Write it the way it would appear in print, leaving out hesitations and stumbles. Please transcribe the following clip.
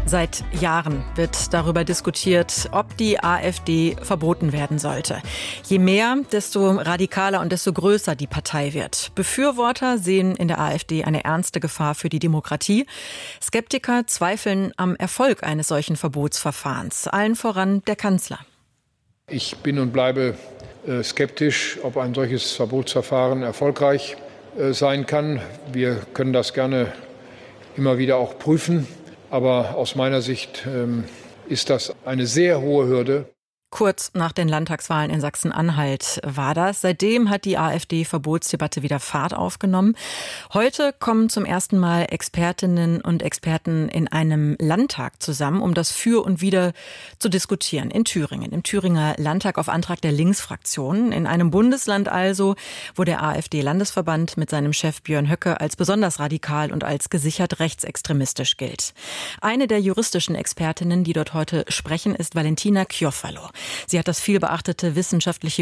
Seit Jahren wird darüber diskutiert, ob die AfD verboten werden sollte. Je mehr, desto radikaler und desto größer die Partei wird. Befürworter sehen in der AfD eine ernste Gefahr für die Demokratie. Skeptiker zweifeln am Erfolg eines solchen Verbotsverfahrens. Allen voran der Kanzler. Ich bin und bleibe skeptisch, ob ein solches Verbotsverfahren erfolgreich sein kann. Wir können das gerne immer wieder auch prüfen. Aber aus meiner Sicht ist das eine sehr hohe Hürde. Kurz nach den Landtagswahlen in Sachsen-Anhalt war das. Seitdem hat die AfD-Verbotsdebatte wieder Fahrt aufgenommen. Heute kommen zum ersten Mal Expertinnen und Experten in einem Landtag zusammen, um das Für und Wider zu diskutieren. In Thüringen, im Thüringer Landtag auf Antrag der Linksfraktion. In einem Bundesland also, wo der AfD-Landesverband mit seinem Chef Björn Höcke als besonders radikal und als gesichert rechtsextremistisch gilt. Eine der juristischen Expertinnen, die dort heute sprechen, ist Valentina Chiofalo. Sie hat das vielbeachtete wissenschaftliche